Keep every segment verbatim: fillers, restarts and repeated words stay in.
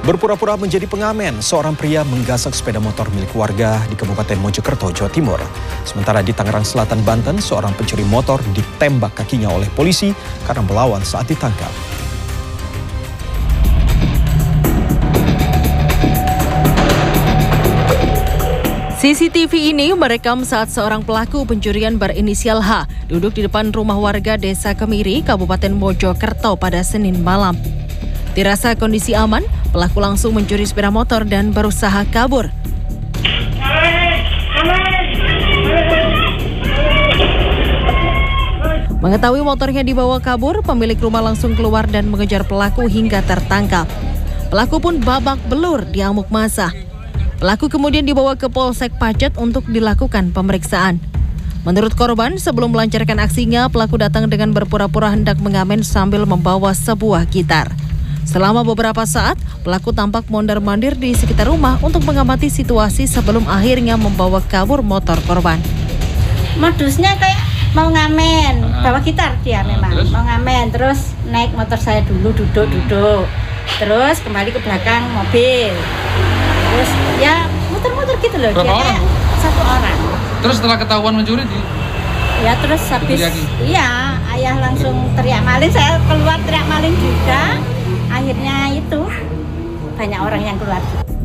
Berpura-pura menjadi pengamen, seorang pria menggasak sepeda motor milik warga di Kabupaten Mojokerto, Jawa Timur. Sementara di Tangerang Selatan, Banten, seorang pencuri motor ditembak kakinya oleh polisi karena melawan saat ditangkap. C C T V ini merekam saat seorang pelaku pencurian berinisial H duduk di depan rumah warga Desa Kemiri, Kabupaten Mojokerto pada Senin malam. Dirasa kondisi aman, pelaku langsung mencuri sepeda motor dan berusaha kabur. Mengetahui motornya dibawa kabur, pemilik rumah langsung keluar dan mengejar pelaku hingga tertangkap. Pelaku pun babak belur diamuk massa. Pelaku kemudian dibawa ke Polsek Pacet untuk dilakukan pemeriksaan. Menurut korban, sebelum melancarkan aksinya, pelaku datang dengan berpura-pura hendak mengamen sambil membawa sebuah gitar. Selama beberapa saat, pelaku tampak mondar-mandir di sekitar rumah untuk mengamati situasi sebelum akhirnya membawa kabur motor korban. Modusnya kayak mau ngamen, bawa gitar dia memang, terus? mau ngamen, terus naik motor saya dulu, duduk-duduk, terus kembali ke belakang mobil, terus ya muter-muter gitu loh. Berapa dia orang? Kayak satu orang. Terus setelah ketahuan mencuri di? Ya terus habis, iya ayah langsung teriak maling, saya keluar teriak maling juga. Akhirnya itu banyak orang yang keluar.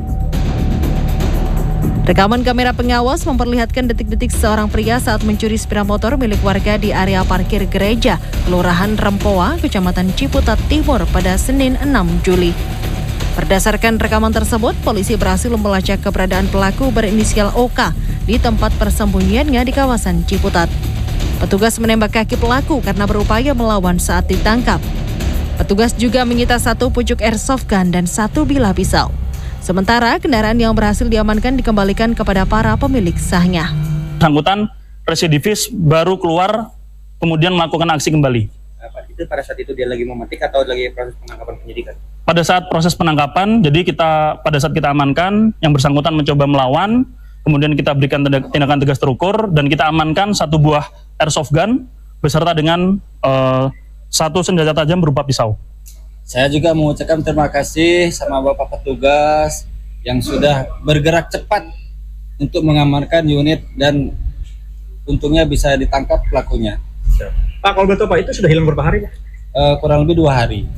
Rekaman kamera pengawas memperlihatkan detik-detik seorang pria saat mencuri sepeda motor milik warga di area parkir gereja Kelurahan Rempoa, Kecamatan Ciputat Timur pada Senin enam Juli. Berdasarkan rekaman tersebut, polisi berhasil melacak keberadaan pelaku berinisial O K di tempat persembunyiannya di kawasan Ciputat. Petugas menembak kaki pelaku karena berupaya melawan saat ditangkap. Petugas juga menyita satu pucuk airsoft gun dan satu bilah pisau. Sementara kendaraan yang berhasil diamankan dikembalikan kepada para pemilik sahnya. Bersangkutan residivis baru keluar kemudian melakukan aksi kembali. Apa itu pada saat itu dia lagi memetik atau lagi proses penangkapan penyidikan? Pada saat proses penangkapan, jadi kita pada saat kita amankan yang bersangkutan mencoba melawan, kemudian kita berikan tindakan tegas terukur dan kita amankan satu buah airsoft gun beserta dengan uh, satu senjata tajam berupa pisau. Saya juga mengucapkan terima kasih sama Bapak petugas yang sudah bergerak cepat untuk mengamankan unit dan untungnya bisa ditangkap pelakunya. Pak, kalau betul Pak, itu sudah hilang berapa hari Pak? Uh, kurang lebih dua hari.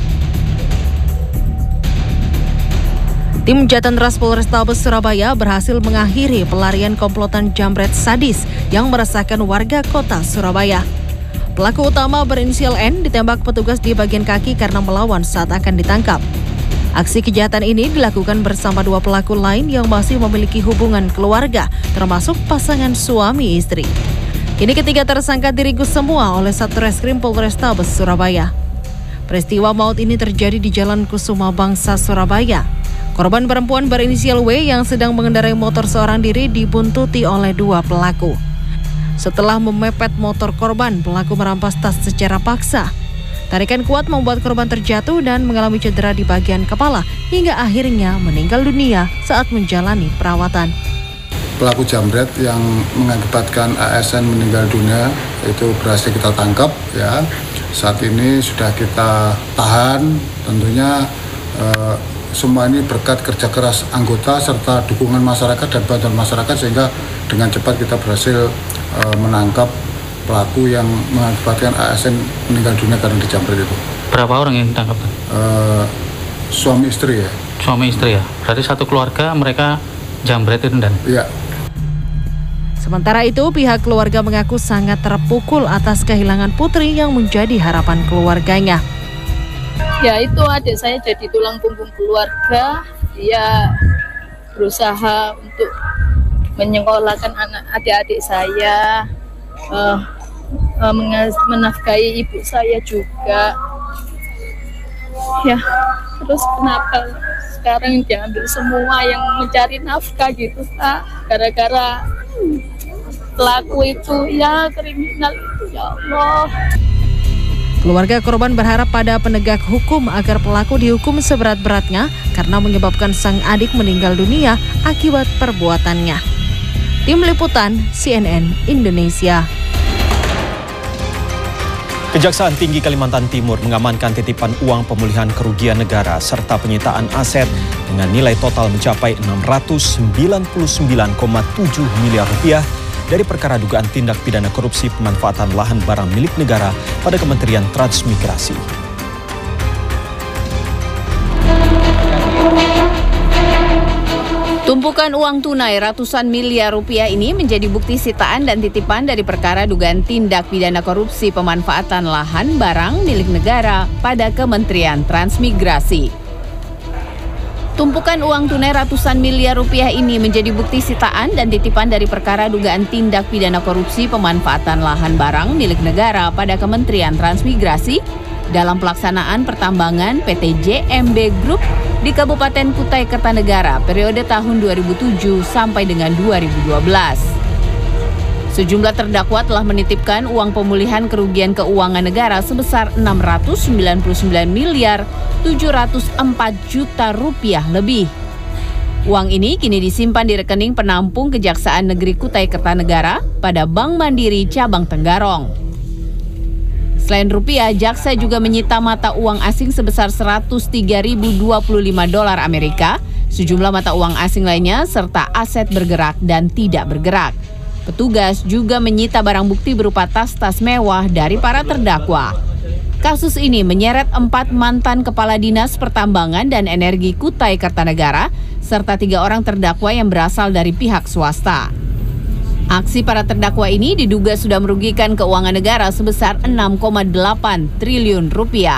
Tim Jatan Ras Polrestabes Surabaya berhasil mengakhiri pelarian komplotan jambret sadis yang meresahkan warga kota Surabaya. Pelaku utama berinisial N ditembak petugas di bagian kaki karena melawan saat akan ditangkap. Aksi kejahatan ini dilakukan bersama dua pelaku lain yang masih memiliki hubungan keluarga, termasuk pasangan suami istri. Kini ketiga tersangka diringkus semua oleh Satreskrim Polrestabes Surabaya. Peristiwa maut ini terjadi di Jalan Kusuma Bangsa, Surabaya. Korban perempuan berinisial W yang sedang mengendarai motor seorang diri dibuntuti oleh dua pelaku. Setelah memepet motor korban, pelaku merampas tas secara paksa. Tarikan kuat membuat korban terjatuh dan mengalami cedera di bagian kepala hingga akhirnya meninggal dunia saat menjalani perawatan. Pelaku jambret yang mengakibatkan A S N meninggal dunia itu berhasil kita tangkap ya. Saat ini sudah kita tahan, tentunya eh, semua ini berkat kerja keras anggota serta dukungan masyarakat dan bantuan masyarakat sehingga dengan cepat kita berhasil uh, menangkap pelaku yang mengakibatkan A S N meninggal dunia karena dijambret itu. Berapa orang yang ditangkap? Uh, suami istri ya. Suami istri ya. Berarti satu keluarga mereka jambret itu dan? Iya. Sementara itu, pihak keluarga mengaku sangat terpukul atas kehilangan putri yang menjadi harapan keluarganya. Ya itu adik saya jadi tulang punggung keluarga, dia berusaha untuk menyekolahkan anak adik-adik saya, uh, uh, menafkahi ibu saya juga. Ya, terus kenapa sekarang diambil semua yang mencari nafkah gitu Pak, gara-gara pelaku itu ya kriminal itu ya Allah. Keluarga korban berharap pada penegak hukum agar pelaku dihukum seberat-beratnya karena menyebabkan sang adik meninggal dunia akibat perbuatannya. Tim Liputan C N N Indonesia. Kejaksaan Tinggi Kalimantan Timur mengamankan titipan uang pemulihan kerugian negara serta penyitaan aset dengan nilai total mencapai enam ratus sembilan puluh sembilan koma tujuh miliar rupiah dari perkara dugaan tindak pidana korupsi pemanfaatan lahan barang milik negara pada Kementerian Transmigrasi. Tumpukan uang tunai ratusan miliar rupiah ini menjadi bukti sitaan dan titipan dari perkara dugaan tindak pidana korupsi pemanfaatan lahan barang milik negara pada Kementerian Transmigrasi. Tumpukan uang tunai ratusan miliar rupiah ini menjadi bukti sitaan dan titipan dari perkara dugaan tindak pidana korupsi pemanfaatan lahan barang milik negara pada Kementerian Transmigrasi dalam pelaksanaan pertambangan P T J M B Group di Kabupaten Kutai Kartanegara periode tahun dua ribu tujuh sampai dengan dua ribu dua belas. Sejumlah terdakwa telah menitipkan uang pemulihan kerugian keuangan negara sebesar enam ratus sembilan puluh sembilan miliar tujuh ratus empat juta rupiah lebih. Uang ini kini disimpan di rekening penampung Kejaksaan Negeri Kutai Kartanegara pada Bank Mandiri Cabang Tenggarong. Selain rupiah, jaksa juga menyita mata uang asing sebesar seratus tiga ribu dua puluh lima dolar Amerika, sejumlah mata uang asing lainnya, serta aset bergerak dan tidak bergerak. Petugas juga menyita barang bukti berupa tas-tas mewah dari para terdakwa. Kasus ini menyeret empat mantan kepala dinas pertambangan dan energi Kutai Kartanegara, serta tiga orang terdakwa yang berasal dari pihak swasta. Aksi para terdakwa ini diduga sudah merugikan keuangan negara sebesar enam koma delapan triliun rupiah.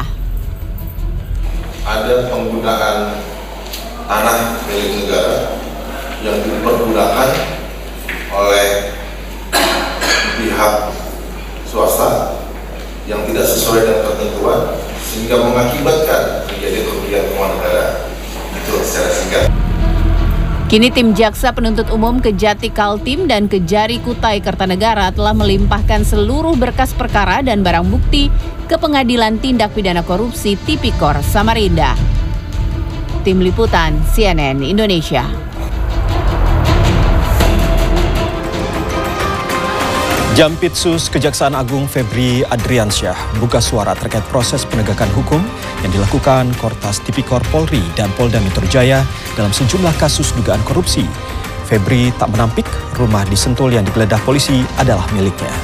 Ada penggunaan tanah milik negara yang dipergunakan oleh pihak swasta yang tidak sesuai dengan ketentuan sehingga mengakibatkan terjadi kerugian keuangan negara. Itu secara singkat. Kini tim Jaksa Penuntut Umum Kejati Kaltim dan Kejari Kutai Kartanegara telah melimpahkan seluruh berkas perkara dan barang bukti ke Pengadilan Tindak Pidana Korupsi Tipikor Samarinda. Tim Liputan C N N Indonesia. Jampitsus Kejaksaan Agung Febri Adriansyah buka suara terkait proses penegakan hukum yang dilakukan Kortas Tipikor Polri dan Polda Metro Jaya dalam sejumlah kasus dugaan korupsi. Febri tak menampik rumah di Sentul yang digeledah polisi adalah miliknya.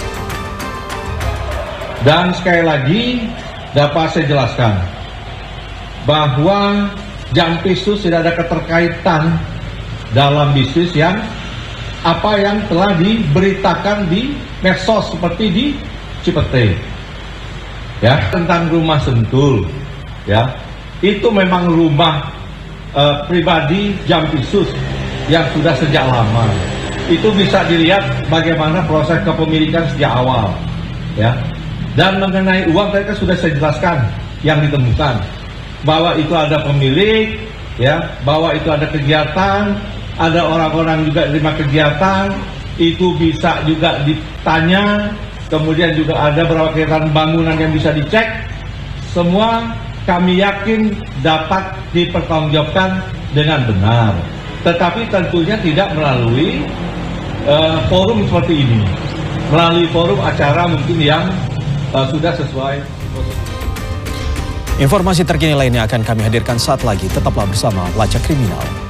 Dan sekali lagi dapat saya jelaskan bahwa Jampitsus tidak ada keterkaitan dalam bisnis yang apa yang telah diberitakan di medsos seperti di Cipete, ya, tentang rumah Sentul, ya, itu memang rumah uh, pribadi Jampitsus yang sudah sejak lama. Itu bisa dilihat bagaimana proses kepemilikan sejak awal, ya. Dan mengenai uang tadi kan sudah saya jelaskan yang ditemukan bahwa itu ada pemilik, ya, bahwa itu ada kegiatan. Ada orang-orang juga terima kegiatan, itu bisa juga ditanya, kemudian juga ada beberapa kegiatan bangunan yang bisa dicek. Semua kami yakin dapat dipertanggungjawabkan dengan benar. Tetapi tentunya tidak melalui uh, forum seperti ini, melalui forum acara mungkin yang uh, sudah sesuai. Informasi terkini lainnya akan kami hadirkan saat lagi. Tetaplah bersama Lacak Kriminal.